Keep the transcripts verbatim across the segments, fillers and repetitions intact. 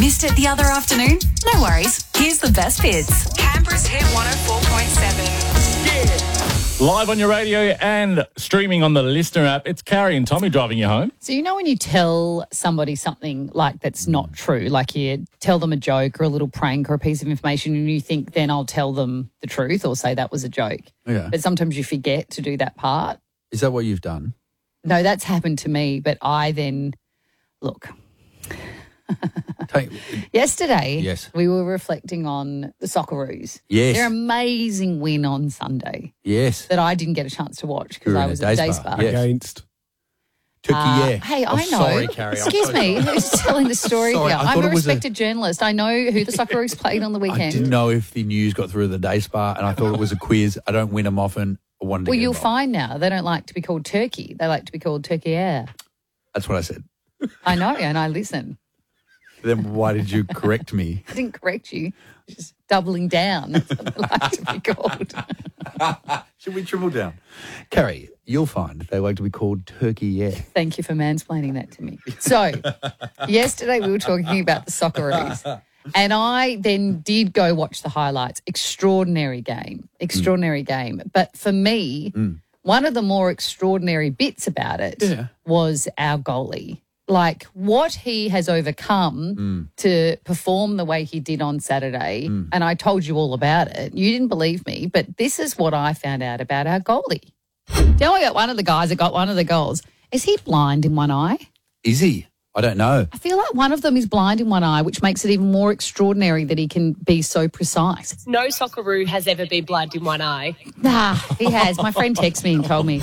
Missed it the other afternoon? No worries. Here's the best bits. Canberra's Hit one oh four point seven. Live on your radio and streaming on the Listener app, it's Carrie and Tommy driving you home. So you know when you tell somebody something like that's not true, like you tell them a joke or a little prank or a piece of information and you think then I'll tell them the truth or say that was a joke. Yeah. But sometimes you forget to do that part. Is that what you've done? No, that's happened to me, but I then, look, Take, yesterday Yes. we were reflecting on the Socceroos. Yes. Their amazing win on Sunday yes. that I didn't get a chance to watch because You were I in a was day at Day spa. Spa. Yeah. Against. Turkey, Uh, yeah. Hey, Oh, I know. Sorry, Carrie. I'm Excuse so me. sorry. Who's telling the story Sorry, here? I I'm thought a it was a- respected journalist. I know who the Socceroos played on the I weekend. didn't know if the news got through the day spa and I thought it was a quiz. I don't win them often. I wanted to Well, get you'll involved. find now they don't like to be called Turkey. They like to be called Turkey Air. That's what I said. I know, and I listen. Then why did you correct me? I didn't correct you. Just doubling down. That's what they like to be called. Should we triple down? Carrie, you'll find they like to be called Turkey, yeah. Thank you for mansplaining that to me. So, yesterday we were talking about the Socceroos. And I then did go watch the highlights. Extraordinary game. Extraordinary mm. game. But for me, mm. one of the more extraordinary bits about it Yeah. was our goalie. Like what he has overcome mm. to perform the way he did on Saturday. Mm. And I told you all about it. You didn't believe me, but this is what I found out about our goalie. Tell me about one of the guys that got one of the goals. Is he blind in one eye? Is he? I don't know. I feel like one of them is blind in one eye, which makes it even more extraordinary that he can be so precise. No Socceroo has ever been blind in one eye. Nah, he has. My friend texted me and told me.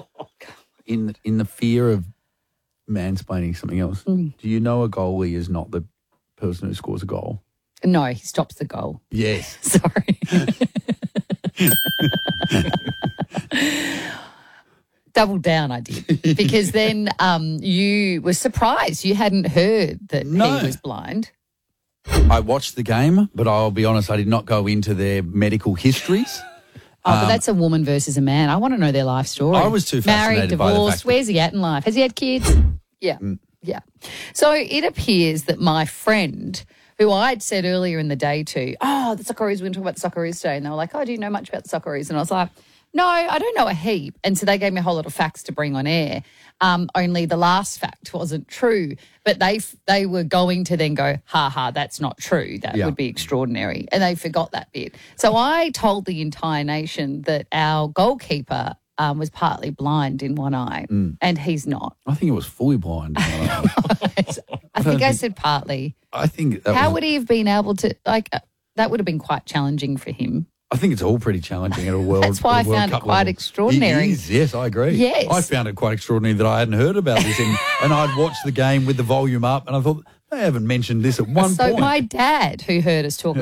In in the fear of mansplaining something else, mm. do you know a goalie is not the person who scores a goal? No, he stops the goal. Yes. Sorry. Double down, I did. Because then um, you were surprised. You hadn't heard that No. he was blind. I watched the game, but I'll be honest, I did not go into their medical histories. Oh, Um, but that's a woman versus a man. I want to know their life story. I was too fascinated Married, by the divorced. fact that- Where's he at in life? Has he had kids? Yeah. Mm. Yeah. So it appears that my friend, who I'd said earlier in the day to, oh, the Socceroos, we're going to talk about the Socceroos today. And they were like, oh, do you know much about the Socceroos? And I was like, no, I don't know a heap. And so they gave me a whole lot of facts to bring on air. Um, only the last fact wasn't true. But they they were going to then go, ha ha, that's not true. That Yeah. would be extraordinary. And they forgot that bit. So I told the entire nation that our goalkeeper um, was partly blind in one eye, Mm. and he's not. I think it was fully blind. I think I said partly. I think that How was, would he have been able to, like, uh, that would have been quite challenging for him. I think it's all pretty challenging at a world. That's why at a I World found it Cup quite level. extraordinary. It is, yes, I agree. Yes. I found it quite extraordinary that I hadn't heard about this, and, and I'd watched the game with the volume up, and I thought they haven't mentioned this at one so point. my dad, who heard us talk